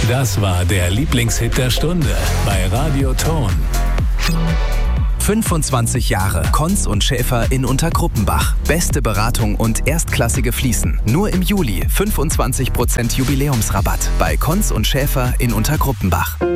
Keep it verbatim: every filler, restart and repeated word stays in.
Das war der Lieblingshit der Stunde bei Radio Ton. fünfundzwanzig Jahre Konz und Schäfer in Untergruppenbach. Beste Beratung und erstklassige Fliesen. Nur im Juli fünfundzwanzig Prozent Jubiläumsrabatt bei Konz und Schäfer in Untergruppenbach.